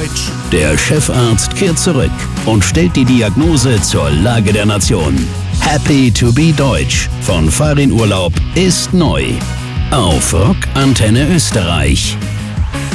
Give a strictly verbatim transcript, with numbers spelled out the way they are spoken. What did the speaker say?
Deutsch. Der Chefarzt kehrt zurück und stellt die Diagnose zur Lage der Nation. Happy to be Deutsch von Farin Urlaub ist neu. Auf Rock Antenne Österreich.